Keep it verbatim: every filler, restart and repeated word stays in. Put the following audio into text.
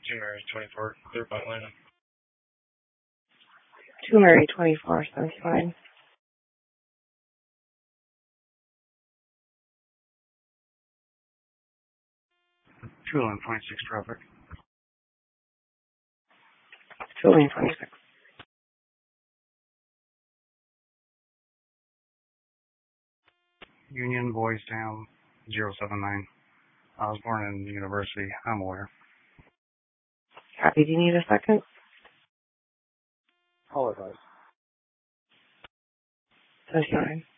Two Mary twenty-four, clear by Atlanta. Two Mary twenty-four, sounds fine. Two eleven twenty-six traffic. Two eleven twenty-six. Union, Boys Town, zero seven nine. I was born in University. I'm aware. Copy, do you need a second? All advice. That's fine.